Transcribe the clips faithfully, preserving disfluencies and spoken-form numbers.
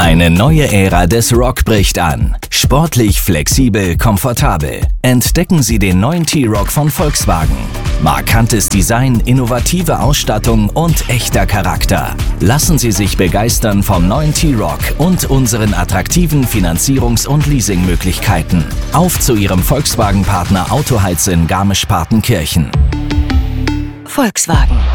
Eine neue Ära des Rock bricht an. Sportlich, flexibel, komfortabel. Entdecken Sie den neuen T-Roc von Volkswagen. Markantes Design, innovative Ausstattung und echter Charakter. Lassen Sie sich begeistern vom neuen T-Roc und unseren attraktiven Finanzierungs- und Leasingmöglichkeiten. Auf zu Ihrem Volkswagen-Partner Autoheiz in Garmisch-Partenkirchen. Volkswagen.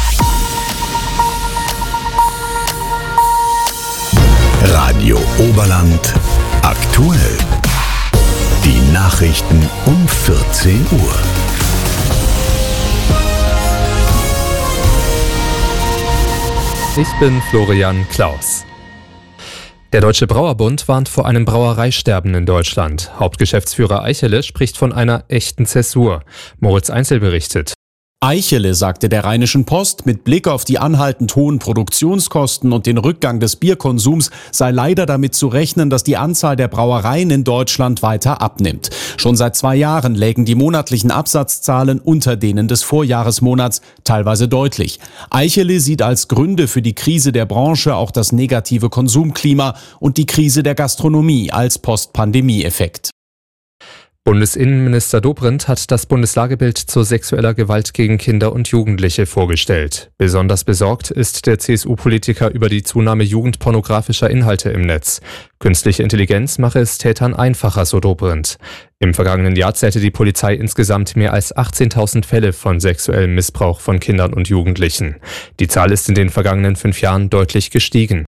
Radio Oberland aktuell. Die Nachrichten um vierzehn Uhr. Ich bin Florian Klaus. Der Deutsche Brauerbund warnt vor einem Brauereisterben in Deutschland. Hauptgeschäftsführer Eichele spricht von einer echten Zäsur. Moritz Einzel berichtet. Eichele sagte der Rheinischen Post, mit Blick auf die anhaltend hohen Produktionskosten und den Rückgang des Bierkonsums sei leider damit zu rechnen, dass die Anzahl der Brauereien in Deutschland weiter abnimmt. Schon seit zwei Jahren lägen die monatlichen Absatzzahlen unter denen des Vorjahresmonats, teilweise deutlich. Eichele sieht als Gründe für die Krise der Branche auch das negative Konsumklima und die Krise der Gastronomie als Post-Pandemie-Effekt. Bundesinnenminister Dobrindt hat das Bundeslagebild zu sexueller Gewalt gegen Kinder und Jugendliche vorgestellt. Besonders besorgt ist der C S U-Politiker über die Zunahme jugendpornografischer Inhalte im Netz. Künstliche Intelligenz mache es Tätern einfacher, so Dobrindt. Im vergangenen Jahr zählte die Polizei insgesamt mehr als achtzehntausend Fälle von sexuellem Missbrauch von Kindern und Jugendlichen. Die Zahl ist in den vergangenen fünf Jahren deutlich gestiegen.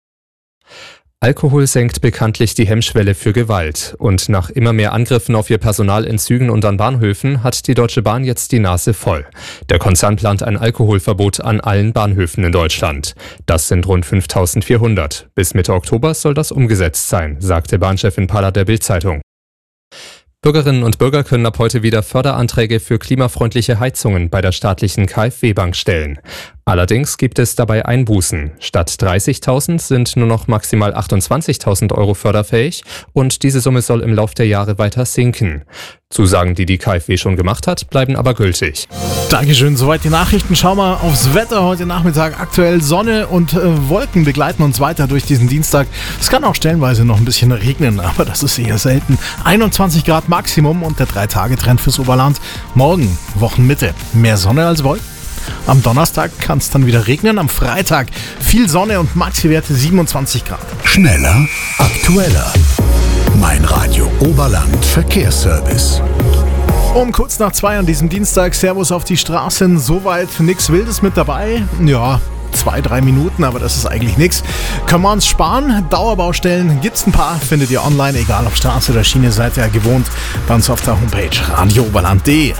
Alkohol senkt bekanntlich die Hemmschwelle für Gewalt. Und nach immer mehr Angriffen auf ihr Personal in Zügen und an Bahnhöfen hat die Deutsche Bahn jetzt die Nase voll. Der Konzern plant ein Alkoholverbot an allen Bahnhöfen in Deutschland. Das sind rund fünftausendvierhundert. Bis Mitte Oktober soll das umgesetzt sein, sagte Bahnchefin Paller der Bild-Zeitung. Bürgerinnen und Bürger können ab heute wieder Förderanträge für klimafreundliche Heizungen bei der staatlichen K f W-Bank stellen. Allerdings gibt es dabei Einbußen. Statt dreißigtausend sind nur noch maximal achtundzwanzigtausend Euro förderfähig und diese Summe soll im Lauf der Jahre weiter sinken. Zusagen, die die K f W schon gemacht hat, bleiben aber gültig. Dankeschön, soweit die Nachrichten. Schauen wir aufs Wetter heute Nachmittag. Aktuell Sonne und äh, Wolken begleiten uns weiter durch diesen Dienstag. Es kann auch stellenweise noch ein bisschen regnen, aber das ist eher selten. einundzwanzig Grad Maximum und der drei Tage Trend fürs Oberland. Morgen, Wochenmitte, mehr Sonne als Wolken. Am Donnerstag kann es dann wieder regnen, am Freitag viel Sonne und Maxi-Werte siebenundzwanzig Grad. Schneller, aktueller. Mein Radio Oberland Verkehrsservice. Um kurz nach zwei an diesem Dienstag, Servus auf die Straßen, soweit nichts Wildes mit dabei. Ja, zwei, drei Minuten, aber das ist eigentlich nichts. Können wir uns sparen. Dauerbaustellen gibt's ein paar, findet ihr online, egal ob Straße oder Schiene, seid ihr ja gewohnt, bei uns auf der Homepage radio oberland punkt de.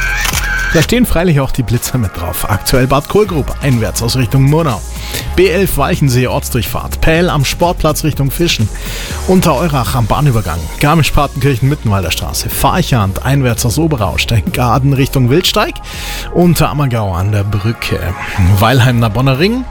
Da stehen freilich auch die Blitzer mit drauf. Aktuell Bad Kohlgrub, einwärts aus Richtung Murnau. B elf Walchensee Ortsdurchfahrt. Pähl am Sportplatz Richtung Fischen. Untereurach am Bahnübergang. Garmisch-Partenkirchen Mittenwalder Straße. Farchand einwärts aus Oberau. Steingaden Richtung Wildsteig. Unterammergau an der Brücke. Weilheim nach Bonner Ring.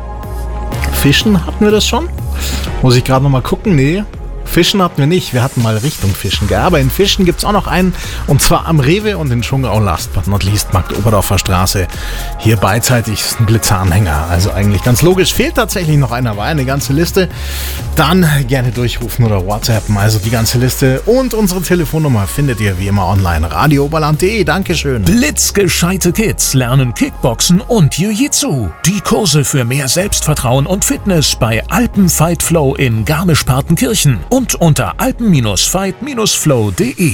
Fischen hatten wir das schon? Muss ich gerade nochmal gucken? Nee. Fischen hatten wir nicht, wir hatten mal Richtung Fischen, gell? Aber in Fischen gibt es auch noch einen, und zwar am Rewe und in Schongau, last but not least, Markt-Oberdorfer Straße. Hier beidseitig ist ein Blitzeranhänger, also eigentlich ganz logisch. Fehlt tatsächlich noch einer, war eine ganze Liste. Dann gerne durchrufen oder WhatsAppen, also die ganze Liste. Und unsere Telefonnummer findet ihr wie immer online, radio oberland punkt de. Dankeschön. Blitzgescheite Kids lernen Kickboxen und Jiu-Jitsu. Die Kurse für mehr Selbstvertrauen und Fitness bei Alpen Fight Flow in Garmisch-Partenkirchen. Und unter alpen Fight Flow punkt de.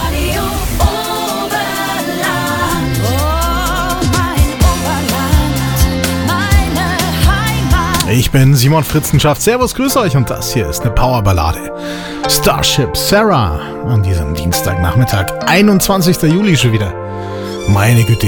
Ich bin Simon Fritzenschaft. Servus, grüß euch und das hier ist eine Powerballade. Starship Sarah an diesem Dienstagnachmittag, einundzwanzigster Juli schon wieder. Meine Güte.